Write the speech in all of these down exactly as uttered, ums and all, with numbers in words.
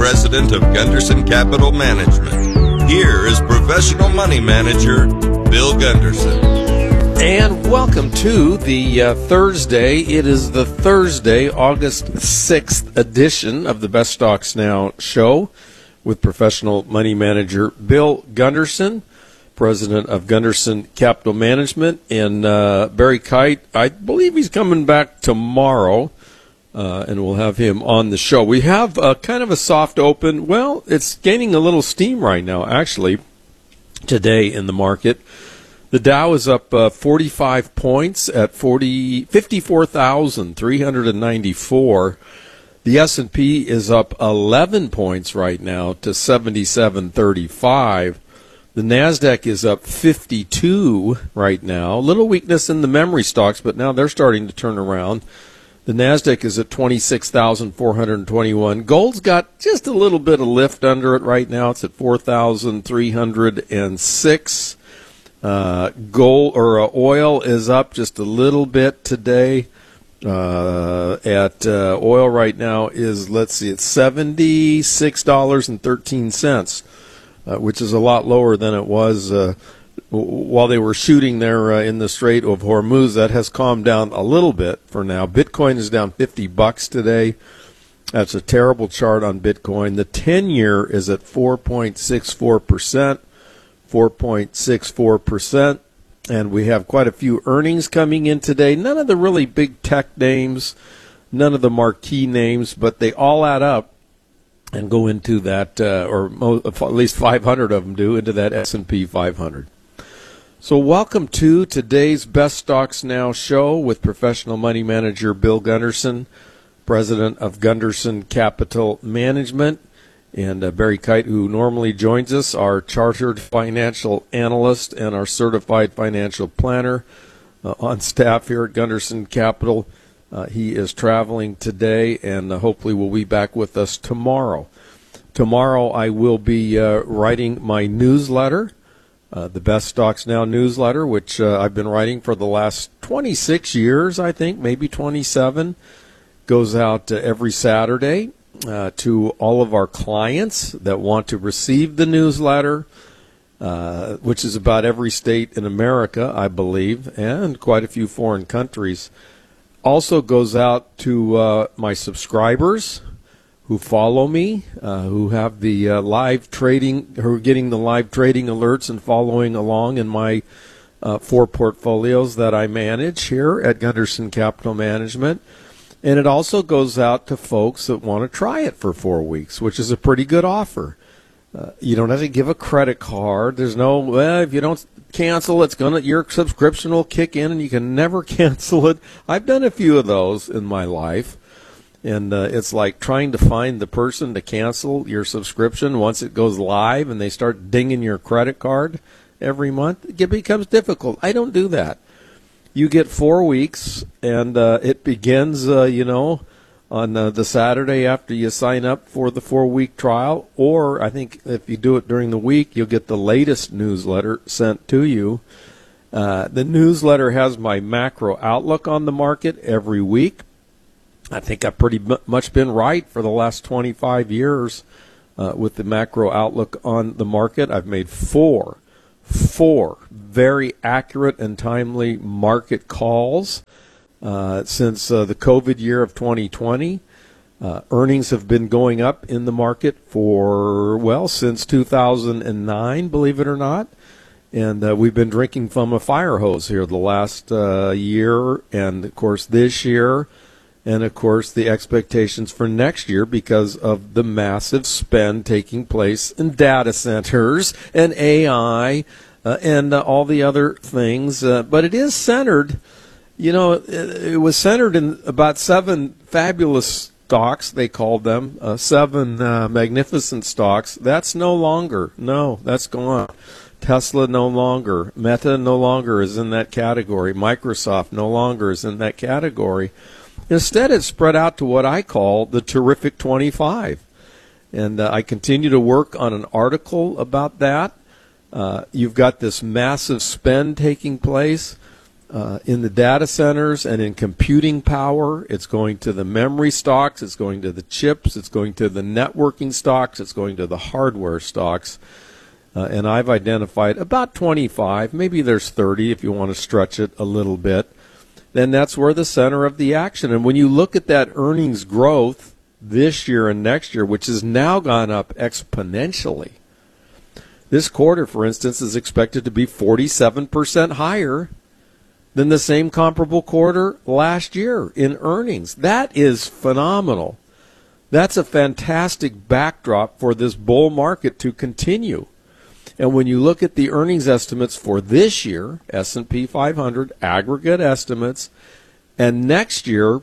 President of Gunderson Capital Management. Here is professional money manager, Bill Gunderson. And welcome to the uh, Thursday. It is the Thursday, August sixth edition of the Best Stocks Now show with professional money manager Bill Gunderson, President of Gunderson Capital Management. And uh, Barry Kite, I believe he's coming back tomorrow, uh, and we'll have him on the show. We have uh, kind of a soft open. Well, it's gaining a little steam right now, actually, today in the market. The Dow is up uh, forty-five points at fifty-four thousand three hundred ninety-four. The S and P is up eleven points right now to seventy-seven thirty-five. The NASDAQ is up fifty-two right now. A little weakness in the memory stocks, but now they're starting to turn around. The NASDAQ is at twenty-six thousand four hundred twenty-one. Gold's got just a little bit of lift under it right now. It's at four thousand three hundred six. Uh, gold or uh, oil is up just a little bit today. Uh, at uh, oil right now is, let's see, it's seventy-six dollars and thirteen cents. Uh, which is a lot lower than it was uh, w- while they were shooting there uh, in the Strait of Hormuz. That has calmed down a little bit for now. Bitcoin is down fifty bucks today. That's a terrible chart on Bitcoin. The ten-year is at four point six four percent, four point six four percent, and we have quite a few earnings coming in today. None of the really big tech names, none of the marquee names, but they all add up and go into that, uh, or mo- at least five hundred of them do, into that S and P five hundred. So welcome to today's Best Stocks Now show with professional money manager Bill Gunderson, President of Gunderson Capital Management, and uh, Barry Kite, who normally joins us, our chartered financial analyst and our certified financial planner uh, on staff here at Gunderson Capital. Uh, he is traveling today, and uh, hopefully will be back with us tomorrow. Tomorrow I will be uh, writing my newsletter, uh, the Best Stocks Now newsletter, which uh, I've been writing for the last twenty-six years, I think, maybe twenty-seven. Goes out uh, every Saturday uh, to all of our clients that want to receive the newsletter, uh, which is about every state in America, I believe, and quite a few foreign countries. Also goes out to uh, my subscribers who follow me, uh, who have the uh, live trading, who are getting the live trading alerts and following along in my uh, four portfolios that I manage here at Gunderson Capital Management. And it also goes out to folks that want to try it for four weeks, which is a pretty good offer. Uh, you don't have to give a credit card. There's no, well, if you don't cancel, it's gonna, your subscription will kick in and you can never cancel it. I've done a few of those in my life, and uh, it's like trying to find the person to cancel your subscription once it goes live and they start dinging your credit card every month. It becomes difficult. I don't do that. You get four weeks, and uh, it begins, uh, you know, on uh, the Saturday after you sign up for the four-week trial, or I think if you do it during the week, you'll get the latest newsletter sent to you. Uh, the newsletter has my macro outlook on the market every week. I think I've pretty m- much been right for the last twenty-five years uh, with the macro outlook on the market. I've made four, four very accurate and timely market calls Uh, since uh, the COVID year of twenty twenty. Uh, earnings have been going up in the market for, well, since two thousand nine, believe it or not. And uh, we've been drinking from a fire hose here the last uh, year, and, of course, this year, and, of course, the expectations for next year because of the massive spend taking place in data centers and A I uh, and uh, all the other things. Uh, but it is centered. You know, it was centered in about seven fabulous stocks, they called them, uh, seven uh, magnificent stocks. That's no longer. No, that's gone. Tesla no longer. Meta no longer is in that category. Microsoft no longer is in that category. Instead, it's spread out to what I call the terrific twenty-five. And uh, I continue to work on an article about that. Uh, you've got this massive spend taking place. uh, in the data centers and in computing power. It's going to the memory stocks. It's going to the chips. It's going to the networking stocks. It's going to the hardware stocks. Uh, and I've identified about twenty-five. Maybe there's thirty if you want to stretch it a little bit. Then that's where the center of the action. And when you look at that earnings growth this year and next year, which has now gone up exponentially, this quarter, for instance, is expected to be forty-seven percent higher than the same comparable quarter last year in earnings. That is phenomenal. That's a fantastic backdrop for this bull market to continue. And when you look at the earnings estimates for this year, S and P five hundred aggregate estimates, and next year,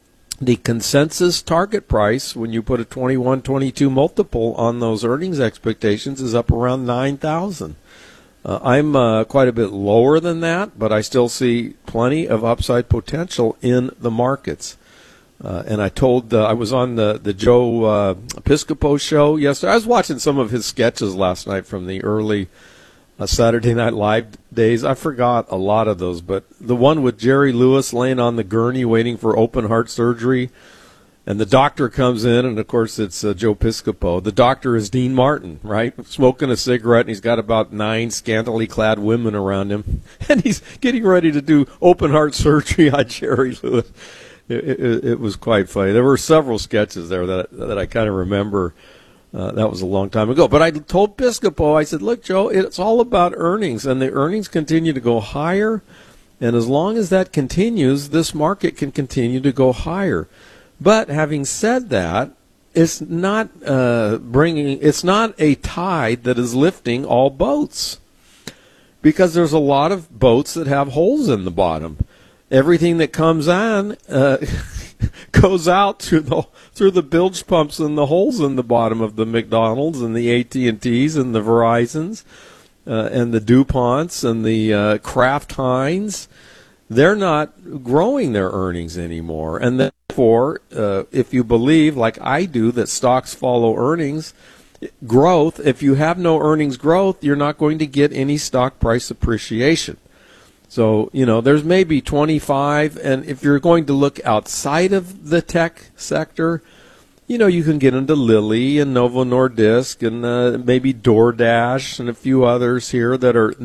the consensus target price, when you put a twenty-one, twenty-two multiple on those earnings expectations, is up around nine thousand. Uh, I'm uh, quite a bit lower than that, but I still see plenty of upside potential in the markets. Uh, and I told, uh, I was on the, the Joe uh, Piscopo show yesterday. I was watching some of his sketches last night from the early uh, Saturday Night Live days. I forgot a lot of those, but the one with Jerry Lewis laying on the gurney waiting for open heart surgery, and the doctor comes in, and of course it's uh, Joe Piscopo. The doctor is Dean Martin, right? Smoking a cigarette, and he's got about nine scantily clad women around him, and he's getting ready to do open heart surgery on Jerry Lewis. It, it, it was quite funny. There were several sketches there that that I kind of remember. Uh, that was a long time ago. But I told Piscopo, I said, look, Joe, it's all about earnings, and the earnings continue to go higher. And as long as that continues, this market can continue to go higher. But having said that, it's not uh, bringing. It's not a tide that is lifting all boats, because there's a lot of boats that have holes in the bottom. Everything that comes on uh, goes out through the through the bilge pumps and the holes in the bottom of the McDonald's and the A T and T's and the Verizons uh, and the DuPonts and the uh, Kraft Heinz. They're not growing their earnings anymore, and therefore, uh, if you believe, like I do, that stocks follow earnings growth, if you have no earnings growth, you're not going to get any stock price appreciation. So, you know, there's maybe twenty-five, and if you're going to look outside of the tech sector, you know, you can get into Lilly and Novo Nordisk and uh, maybe DoorDash and a few others here that are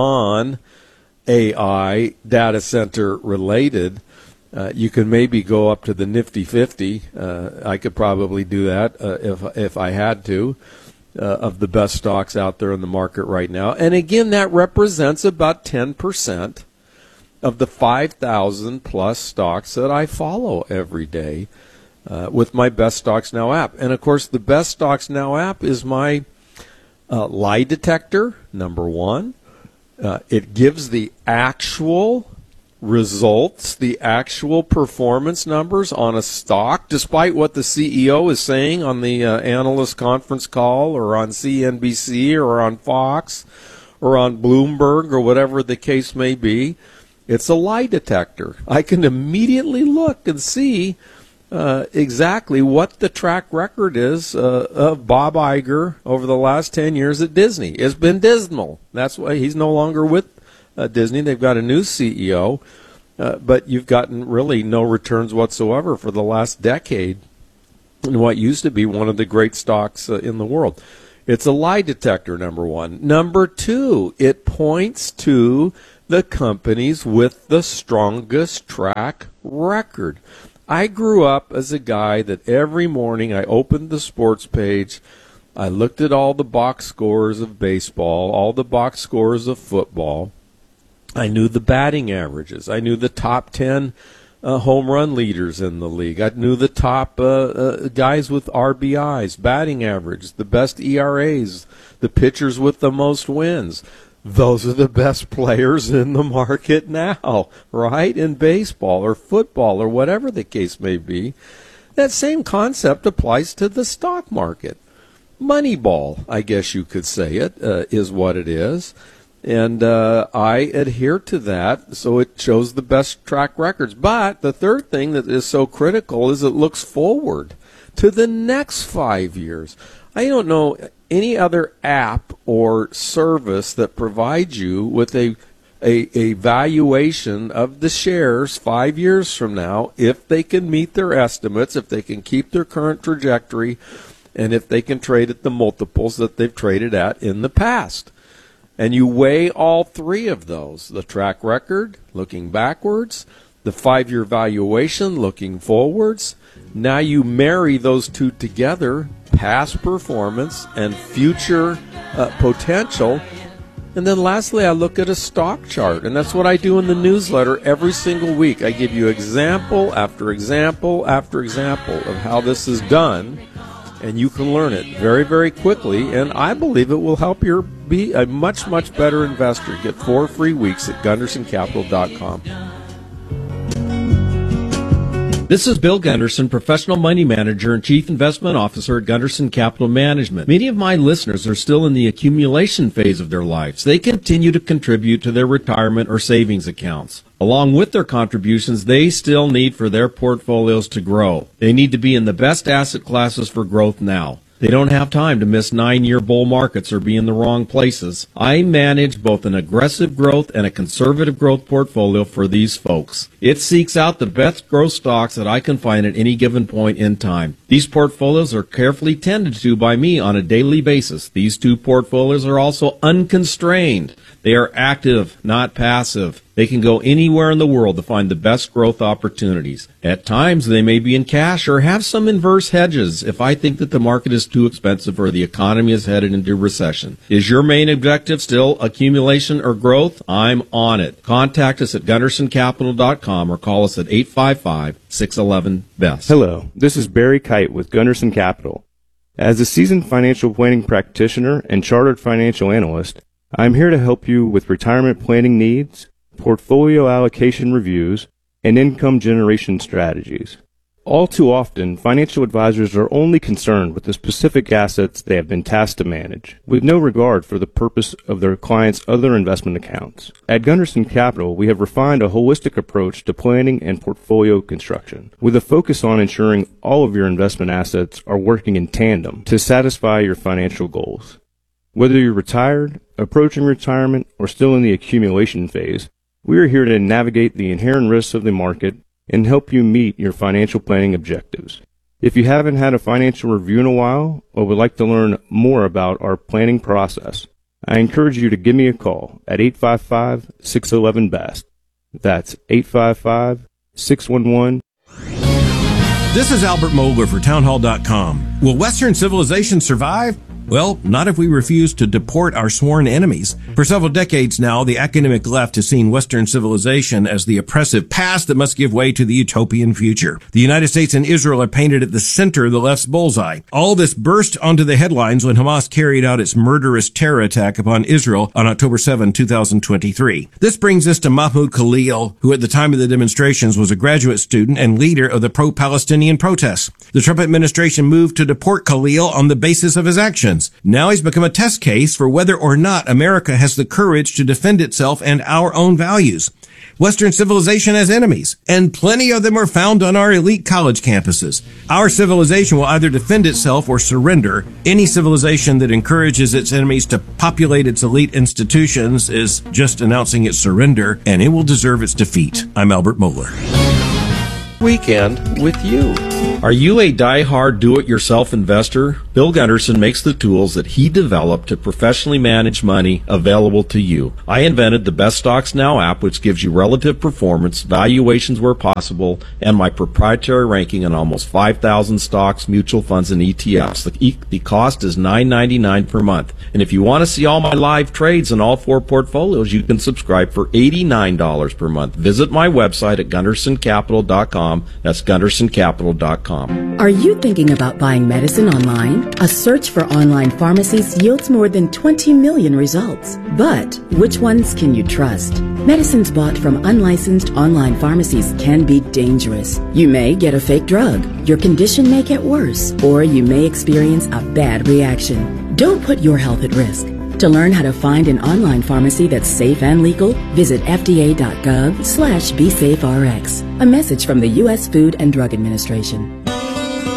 non-A I data center related. Uh, you can maybe go up to the Nifty fifty. Uh, I could probably do that uh, if if I had to. Uh, of the best stocks out there in the market right now. And again, that represents about ten percent of the five thousand plus stocks that I follow every day uh, with my Best Stocks Now app. And of course, the Best Stocks Now app is my uh, lie detector, number one. Uh, it gives the actual results, the actual performance numbers on a stock, despite what the C E O is saying on the uh, analyst conference call or on C N B C or on Fox or on Bloomberg or whatever the case may be. It's a lie detector. I can immediately look and see uh, exactly what the track record is uh, of Bob Iger over the last ten years at Disney. It's been dismal. That's why he's no longer with Uh, Disney. They've got a new C E O, uh, but you've gotten really no returns whatsoever for the last decade in what used to be one of the great stocks uh, in the world. It's a lie detector, number one. Number two, it points to the companies with the strongest track record. I grew up as a guy that every morning I opened the sports page, I looked at all the box scores of baseball, all the box scores of football. I knew the batting averages. I knew the top ten uh, home run leaders in the league. I knew the top uh, uh, guys with R B Is, batting average, the best E R As, the pitchers with the most wins. Those are the best players in the market now, right? In baseball or football or whatever the case may be. That same concept applies to the stock market. Moneyball, I guess you could say it, uh, is what it is. And uh, I adhere to that, so it shows the best track records. But the third thing that is so critical is it looks forward to the next five years. I don't know any other app or service that provides you with a a, a valuation of the shares five years from now if they can meet their estimates, if they can keep their current trajectory, and if they can trade at the multiples that they've traded at in the past. And you weigh all three of those, the track record, looking backwards, the five-year valuation, looking forwards. Now you marry those two together, past performance and future uh, potential. And then lastly, I look at a stock chart, and that's what I do in the newsletter every single week. I give you example after example after example of how this is done, and you can learn it very, very quickly, and I believe it will help you be a much, much better investor. Get four free weeks at Gunderson Capital dot com. This is Bill Gunderson, Professional Money Manager and Chief Investment Officer at Gunderson Capital Management. Many of my listeners are still in the accumulation phase of their lives. They continue to contribute to their retirement or savings accounts. Along with their contributions, they still need for their portfolios to grow. They need to be in the best asset classes for growth now. They don't have time to miss nine-year bull markets or be in the wrong places. I manage both an aggressive growth and a conservative growth portfolio for these folks. It seeks out the best growth stocks that I can find at any given point in time. These portfolios are carefully tended to by me on a daily basis. These two portfolios are also unconstrained. They are active, not passive. They can go anywhere in the world to find the best growth opportunities. At times, they may be in cash or have some inverse hedges if I think that the market is too expensive or the economy is headed into recession. Is your main objective still accumulation or growth? I'm on it. Contact us at Gunderson Capital dot com or call us at eight five five, six one one, B E S T. Hello, this is Barry Kite with Gunderson Capital. As a seasoned financial planning practitioner and chartered financial analyst, I'm here to help you with retirement planning needs, portfolio allocation reviews, and income generation strategies. All too often, financial advisors are only concerned with the specific assets they have been tasked to manage, with no regard for the purpose of their clients' other investment accounts. At Gunderson Capital, we have refined a holistic approach to planning and portfolio construction, with a focus on ensuring all of your investment assets are working in tandem to satisfy your financial goals. Whether you're retired, approaching retirement, or still in the accumulation phase, we are here to navigate the inherent risks of the market and help you meet your financial planning objectives. If you haven't had a financial review in a while or would like to learn more about our planning process, I encourage you to give me a call at eight five five, six one one, B E S T. That's eight five five, six one one. This is Albert Mohler for Town Hall dot com. Will Western civilization survive? Well, not if we refuse to deport our sworn enemies. For several decades now, the academic left has seen Western civilization as the oppressive past that must give way to the utopian future. The United States and Israel are painted at the center of the left's bullseye. All this burst onto the headlines when Hamas carried out its murderous terror attack upon Israel on October seventh, two thousand twenty-three. This brings us to Mahmoud Khalil, who at the time of the demonstrations was a graduate student and leader of the pro-Palestinian protests. The Trump administration moved to deport Khalil on the basis of his actions. Now he's become a test case for whether or not America has the courage to defend itself and our own values. Western civilization has enemies, and plenty of them are found on our elite college campuses. Our civilization will either defend itself or surrender. Any civilization that encourages its enemies to populate its elite institutions is just announcing its surrender, and it will deserve its defeat. I'm Albert Mohler. Weekend with you. Are you a die-hard do-it-yourself investor? Bill Gunderson makes the tools that he developed to professionally manage money available to you. I invented the Best Stocks Now app, which gives you relative performance, valuations where possible, and my proprietary ranking on almost five thousand stocks, mutual funds, and E T Fs. The, e- the cost is nine ninety-nine per month. And if you want to see all my live trades in all four portfolios, you can subscribe for eighty-nine dollars per month. Visit my website at Gunderson Capital dot com. That's Gunderson Capital dot com. Are you thinking about buying medicine online? A search for online pharmacies yields more than twenty million results. But which ones can you trust? Medicines bought from unlicensed online pharmacies can be dangerous. You may get a fake drug, your condition may get worse, or you may experience a bad reaction. Don't put your health at risk. To learn how to find an online pharmacy that's safe and legal, visit F D A dot gov slash be safe R X. A message from the U S Food and Drug Administration.